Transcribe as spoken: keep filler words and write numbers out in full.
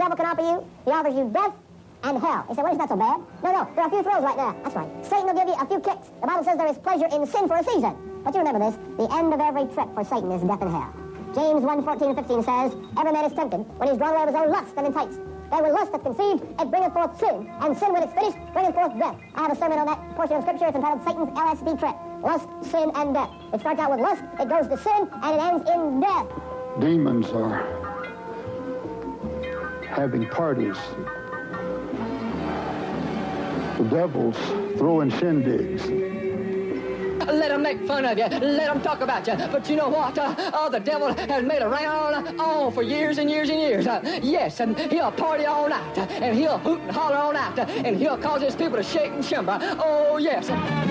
devil can offer you? He offers you death and hell. You say, well, it's not so bad. No, no, there are a few thrills right there. That's right. Satan will give you a few kicks. The Bible says there is pleasure in sin for a season. But you remember this, the end of every trip for Satan is death and hell. James one, fourteen and fifteen says, every man is tempted when he's drawn away of his own lust and enticed. Then when lust hath conceived, it bringeth forth sin, and sin when it's finished, bringeth forth death. I have a sermon on that portion of Scripture. It's entitled Satan's L S D Trip. Lust, sin, and death. It starts out with lust, it goes to sin, and it ends in death. Demons are having parties. The devil's throwing shindigs. Let them make fun of you. Let them talk about you. But you know what? Uh, oh, the devil has made around on for years and years and years. Uh, yes, and he'll party all night. Uh, and he'll hoot and holler all night. Uh, and he'll cause his people to shake and shimmer. Oh, yes.